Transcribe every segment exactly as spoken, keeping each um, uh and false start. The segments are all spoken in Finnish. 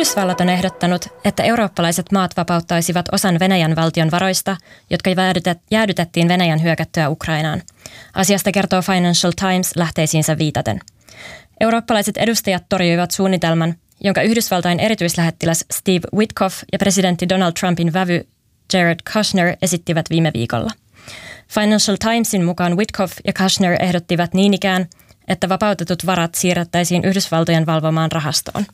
Yhdysvallat on ehdottanut, että eurooppalaiset maat vapauttaisivat osan Venäjän valtion varoista, jotka jäädytettiin Venäjän hyökättyä Ukrainaan. Asiasta kertoo Financial Times lähteisiinsä viitaten. Eurooppalaiset edustajat torjuivat suunnitelman, jonka Yhdysvaltain erityislähettiläs Steve Witkoff ja presidentti Donald Trumpin vävy Jared Kushner esittivät viime viikolla. Financial Timesin mukaan Witkoff ja Kushner ehdottivat niin ikään, että vapautetut varat siirrettäisiin Yhdysvaltojen valvomaan rahastoon.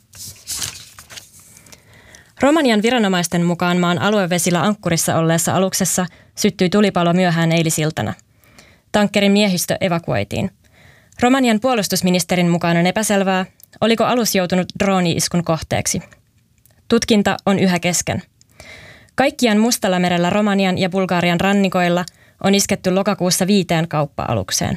Romanian viranomaisten mukaan maan aluevesillä ankkurissa olleessa aluksessa syttyi tulipalo myöhään eilisiltana. Tankkerin miehistö evakuoitiin. Romanian puolustusministerin mukaan on epäselvää, oliko alus joutunut drooni-iskun kohteeksi. Tutkinta on yhä kesken. Kaikkiaan Mustallamerellä Romanian ja Bulgarian rannikoilla on isketty lokakuussa viiteen kauppa-alukseen.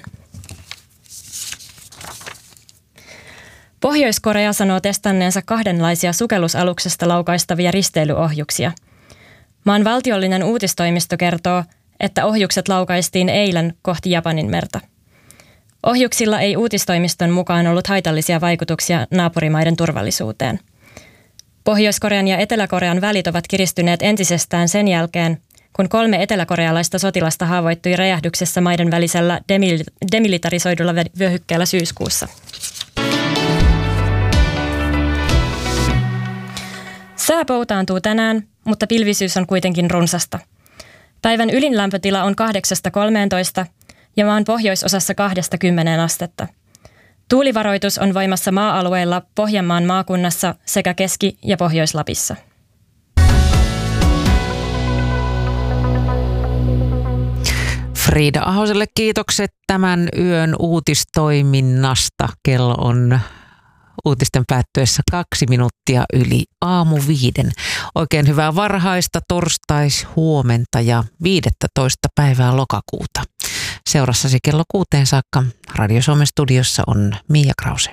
Pohjois-Korea sanoo testanneensa kahdenlaisia sukellusaluksesta laukaistavia risteilyohjuksia. Maan valtiollinen uutistoimisto kertoo, että ohjukset laukaistiin eilen kohti Japanin merta. Ohjuksilla ei uutistoimiston mukaan ollut haitallisia vaikutuksia naapurimaiden turvallisuuteen. Pohjois-Korean ja Etelä-Korean välit ovat kiristyneet entisestään sen jälkeen, kun kolme eteläkorealaista sotilasta haavoittui räjähdyksessä maiden välisellä demil- demilitarisoidulla vyöhykkeellä syyskuussa. Sää poutaantuu tänään, mutta pilvisyys on kuitenkin runsasta. Päivän ylin lämpötila on kahdeksasta kolmeentoista ja maan pohjoisosassa kahdesta kymmeneen astetta. Tuulivaroitus on voimassa maa-alueilla Pohjanmaan maakunnassa sekä Keski- ja Pohjois-Lapissa. Frida Ahoselle kiitokset tämän yön uutistoiminnasta. Kello on uutisten päättyessä kaksi minuuttia yli aamu viiden. Oikein hyvää varhaista torstais-huomenta ja viidestoista päivää lokakuuta. Seurassasi kello kuuteen saakka Radio Suomen studiossa on Mia Krause.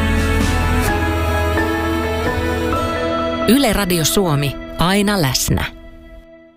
Yle Radio Suomi, aina läsnä.